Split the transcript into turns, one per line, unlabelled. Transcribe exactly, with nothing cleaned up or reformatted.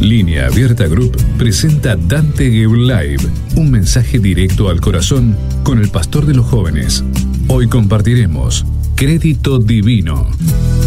Línea Abierta Group presenta Dante Gebel Live, un mensaje directo al corazón con el pastor de los jóvenes. Hoy compartiremos Crédito Divino.